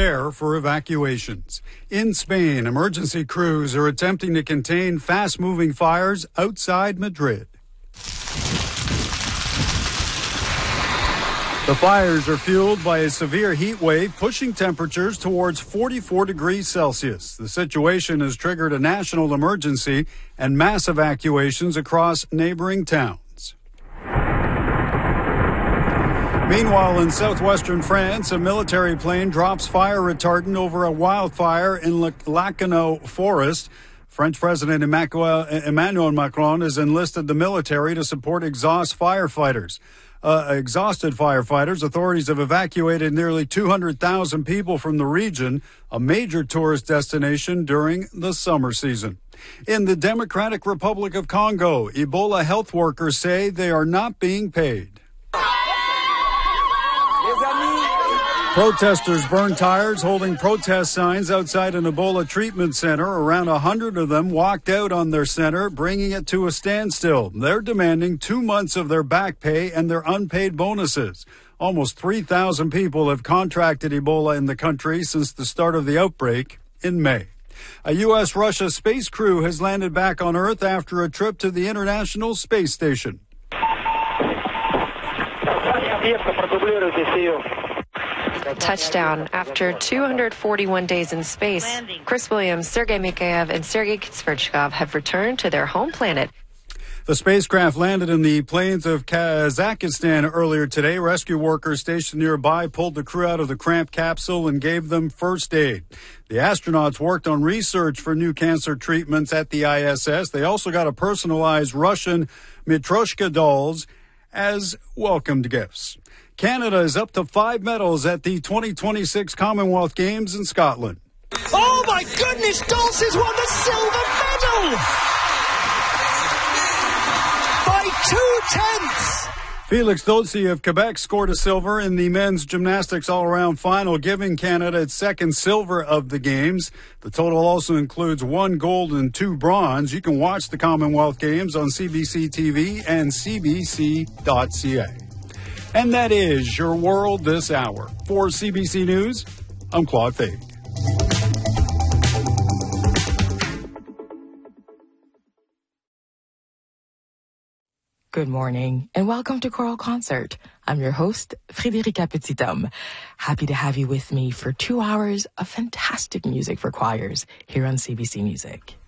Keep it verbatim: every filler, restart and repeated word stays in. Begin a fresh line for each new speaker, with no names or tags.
prepare for evacuations. In Spain, emergency crews are attempting to contain fast-moving fires outside Madrid. The fires are fueled by a severe heat wave, pushing temperatures towards forty-four degrees Celsius. The situation has triggered a national emergency and mass evacuations across neighboring towns. Meanwhile, in southwestern France, a military plane drops fire retardant over a wildfire in Le Lacanau forest. French President Emmanuel Macron has enlisted the military to support exhaust firefighters. Uh, exhausted firefighters, authorities have evacuated nearly two hundred thousand people from the region, a major tourist destination during the summer season. In the Democratic Republic of Congo, Ebola health workers say they are not being paid. Protesters burned tires holding protest signs outside an Ebola treatment center. Around one hundred of them walked out on their center, bringing it to a standstill. They're demanding two months of their back pay and their unpaid bonuses. Almost three thousand people have contracted Ebola in the country since the start of the outbreak in May. A U S Russia space crew has landed back on Earth after a trip to the International Space Station.
Touchdown. After two hundred forty-one days in space, Chris Williams, Sergei Mikheyev, and Sergei Sverchkov have returned to their home planet.
The spacecraft landed in the plains of Kazakhstan earlier today. Rescue workers stationed nearby pulled the crew out of the cramped capsule and gave them first aid. The astronauts worked on research for new cancer treatments at the I S S. They also got a personalized Russian Matryoshka dolls as welcomed gifts. Canada is up to five medals at the twenty twenty-six Commonwealth Games in Scotland.
Oh my goodness, Dulce's won the silver medal! By two-tenths!
Felix Dulce of Quebec scored a silver in the men's gymnastics all-around final, giving Canada its second silver of the Games. The total also includes one gold and two bronze. You can watch the Commonwealth Games on C B C T V and C B C dot C A. And that is your world this hour. For C B C News, I'm Claude Fade.
Good morning and welcome to Choral Concert. I'm your host, Frédérica Petithomme. Happy to have you with me for two hours of fantastic music for choirs here on C B C Music.